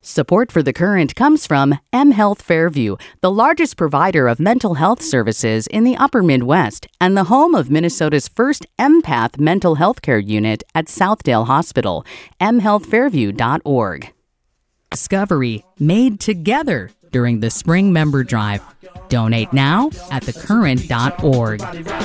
Support for The Current comes from mHealth Fairview, the largest provider of mental health services in the upper Midwest and the home of Minnesota's first empath mental health care unit at Southdale Hospital. mHealthFairview.org. Discovery made together during the Spring Member Drive. Donate now at thecurrent.org.